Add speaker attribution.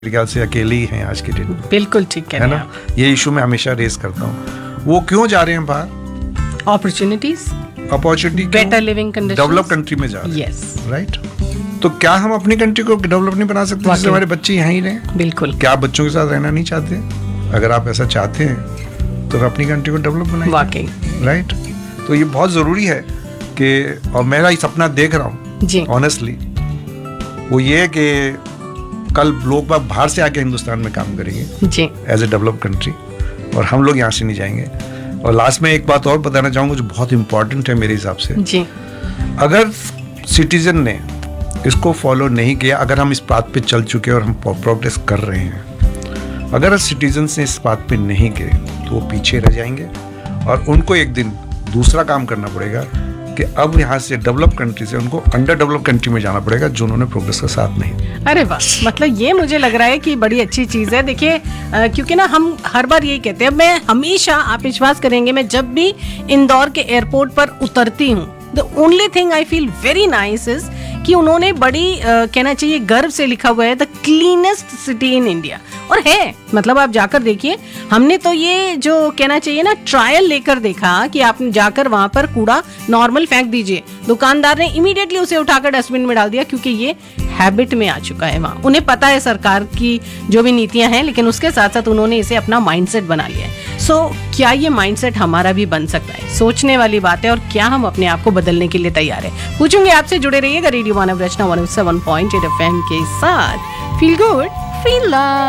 Speaker 1: मेरे ख्याल से अकेले ही हैं आज के दिन में,
Speaker 2: बिल्कुल ठीक कह
Speaker 1: है
Speaker 2: रहे हैं
Speaker 1: ना। ये इशू मैं हमेशा रेस करता हूँ। वो क्यों जा रहे हैं बाहर?
Speaker 2: Opportunities,
Speaker 1: opportunity,
Speaker 2: better living conditions,
Speaker 1: develop country में जा रहे हैं,
Speaker 2: यस,
Speaker 1: राइट। तो क्या हम अपनी कंट्री को डेवलप नहीं बना सकते जिससे हमारे बच्चे यहीं रहें?
Speaker 2: बिल्कुल।
Speaker 1: क्या आप बच्चों के साथ रहना नहीं चाहते? अगर आप ऐसा चाहते हैं तो अपनी कंट्री को डेवलप बनाइए,
Speaker 2: वाकई,
Speaker 1: राइट। तो ये बहुत ज़रूरी है कि, और मेरा ये सपना देख रहा हूँ
Speaker 2: जी,
Speaker 1: ऑनेस्टली, वो ये है कि कल लोग बाहर से आके हिंदुस्तान में काम करेंगे
Speaker 2: जी,
Speaker 1: एज ए डेवलप कंट्री, और हम लोग यहाँ से नहीं जाएंगे। और लास्ट में एक बात और बताना चाहूँगा जो बहुत इंपॉर्टेंट है मेरे हिसाब से।
Speaker 2: जी,
Speaker 1: अगर सिटीजन ने इसको फॉलो नहीं किया, अगर हम इस बात पे चल चुके और हम प्रोग्रेस कर रहे हैं, अगर सिटीजन्स ने इस बात पे नहीं किए तो वो पीछे रह जाएंगे, और उनको एक दिन दूसरा काम करना पड़ेगा कि अब यहाँ से डेवलप कंट्री से उनको अंडर डेवलप कंट्री में जाना पड़ेगा जो उन्होंने प्रोग्रेस का साथ नहीं।
Speaker 2: अरे वाह, मतलब ये मुझे लग रहा है कि बड़ी अच्छी चीज़ है। देखिए क्योंकि ना हम हर बार यही कहते हैं, मैं हमेशा, आप विश्वास करेंगे, मैं जब भी इंदौर के एयरपोर्ट पर उतरती हूँ, the only thing I feel very nice is कि उन्होंने बड़ी कहना चाहिए गर्व से लिखा हुआ है the cleanest city in India, और है, मतलब आप जाकर देखिए। हमने तो ये जो कहना चाहिए ना ट्रायल लेकर देखा कि आप जाकर वहां पर कूड़ा नॉर्मल फेंक दीजिए, दुकानदार ने इमीडिएटली उसे उठाकर डस्टबिन में डाल दिया, क्योंकि ये हैबिट में आ चुका है वहाँ। उन्हें पता है सरकार की जो भी नीतियां हैं, लेकिन उसके साथ साथ उन्होंने इसे अपना माइंडसेट बना लिया है। सो क्या ये माइंडसेट हमारा भी बन सकता है? सोचने वाली बात है, और क्या हम अपने आप को बदलने के लिए तैयार है? पूछूंगे आपसे, जुड़े रहिएगा रेडियो मानव रचना 107.8 FM के साथ। Feel good, feel love.